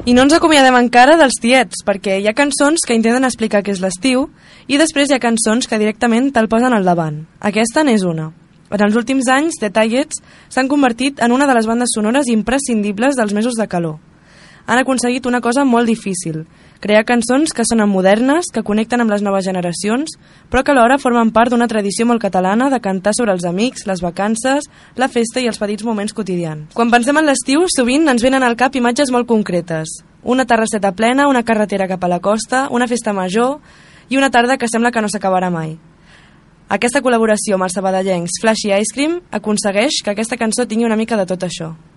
I no ens acomiadem encara dels tiets, perquè hi ha cançons que intenten explicar què és l'estiu i després hi ha cançons que directament te'l posen al davant. Aquesta n'és una. En els últims anys, The Tiets s'han convertit en una de les bandes sonores imprescindibles dels mesos de calor. Han aconseguit una cosa molt difícil, crear cançons que sonen modernes, que connecten amb les noves generacions, però que alhora formen part d'una tradició molt catalana de cantar sobre els amics, les vacances, la festa i els petits moments quotidians. Quan pensem en l'estiu, sovint ens venen al cap imatges molt concretes. Una terrasseta plena, una carretera cap a la costa, una festa major i una tarda que sembla que no s'acabarà mai. Aquesta col·laboració amb els sabadellencs Flash i Ice Cream aconsegueix que aquesta cançó tingui una mica de tot això.